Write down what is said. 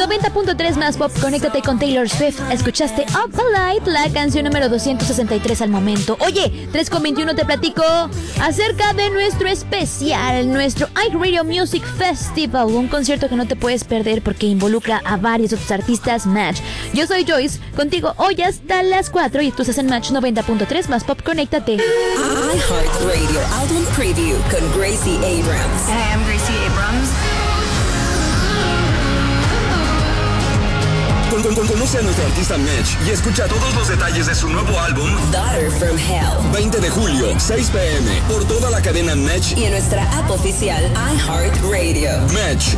90.3 más pop, conéctate con Taylor Swift. Escuchaste Up the Light, la canción número 263 al momento. Oye, 3:21 te platico acerca de nuestro especial, nuestro iHeartRadio Music Festival, un concierto que no te puedes perder porque involucra a varios otros artistas. Match. Yo soy Joyce, contigo hoy hasta las 4 y tú estás en Match 90.3 más pop, conéctate. iHeartRadio Album Preview con Gracie Abrams. Hey, I'm Gracie Abrams. Conoce a nuestro artista Match y escucha todos los detalles de su nuevo álbum Daughter from Hell. 20 de julio, 6 p.m. por toda la cadena Match Y en nuestra app oficial iHeartRadio. Match.